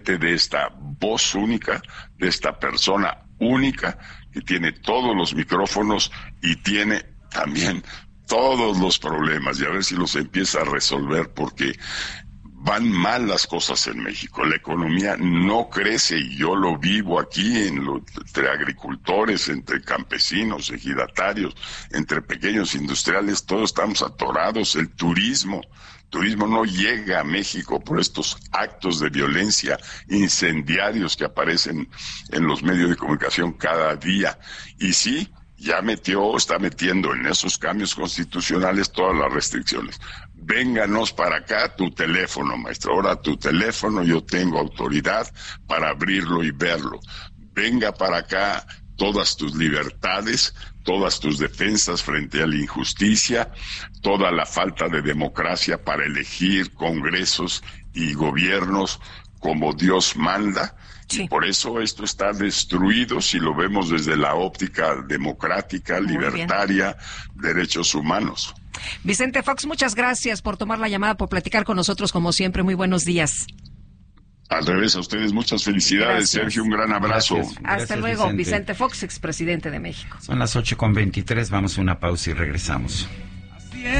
de esta voz única, de esta persona única que tiene todos los micrófonos y tiene también todos los problemas, y a ver si los empieza a resolver, porque van mal las cosas en México. La economía no crece, y yo lo vivo aquí entre agricultores, entre campesinos, ejidatarios, entre pequeños industriales, todos estamos atorados. El turismo no llega a México por estos actos de violencia incendiarios que aparecen en los medios de comunicación cada día. Y sí, está metiendo en esos cambios constitucionales todas las restricciones. Vénganos para acá, tu teléfono, maestro. Ahora tu teléfono, yo tengo autoridad para abrirlo y verlo. Venga para acá todas tus libertades, todas tus defensas frente a la injusticia, toda la falta de democracia para elegir congresos y gobiernos como Dios manda. Sí. Y por eso esto está destruido si lo vemos desde la óptica democrática, libertaria, derechos humanos. Vicente Fox, muchas gracias por tomar la llamada, por platicar con nosotros como siempre. Muy buenos días. Al revés, a ustedes muchas felicidades, gracias. Sergio, un gran abrazo. Gracias. Hasta luego, Vicente Fox, expresidente de México. Son las 8:23, vamos a una pausa y regresamos.